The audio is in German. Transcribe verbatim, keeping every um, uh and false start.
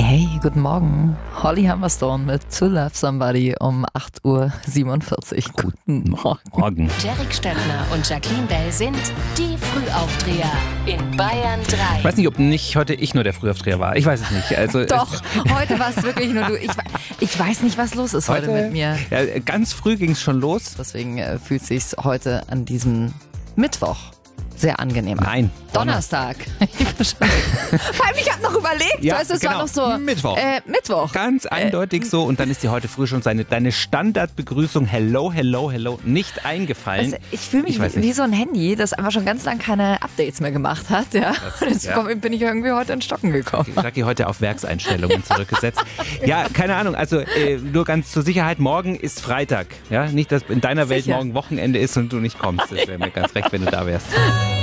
Hey, guten Morgen. Holly Humberstone mit To Love Somebody um acht Uhr siebenundvierzig. Guten Morgen. Morgen. Derek Stöckner und Jacqueline Bell sind die Frühaufdreher in Bayern drei. Ich weiß nicht, ob nicht heute ich nur der Frühaufdreher war. Ich weiß es nicht. Also, Doch, heute war es wirklich nur du. Ich, ich weiß nicht, was los ist heute, heute mit mir. Ja, ganz früh ging es schon los. Deswegen äh, fühlt sich's heute an diesem Mittwoch sehr angenehm an. Nein. Donnerstag. Weil ich hab noch überlegt. Ja, weißt du, es genau. war noch so. Mittwoch. Äh, Mittwoch. Ganz eindeutig so. Und dann ist dir heute früh schon seine, deine Standardbegrüßung Hello, hello, hello nicht eingefallen. Also ich fühle mich Ich weiß wie, wie nicht. so ein Handy, das einfach schon ganz lange keine Updates mehr gemacht hat. Ja. Und jetzt ja. komm, bin ich irgendwie heute in Stocken gekommen. Jackie heute auf Werkseinstellungen zurückgesetzt. Ja, keine Ahnung. Also äh, nur ganz zur Sicherheit, morgen ist Freitag. Ja, nicht, dass in deiner Welt Sicher. morgen Wochenende ist und du nicht kommst. Das wäre mir ganz recht, wenn du da wärst.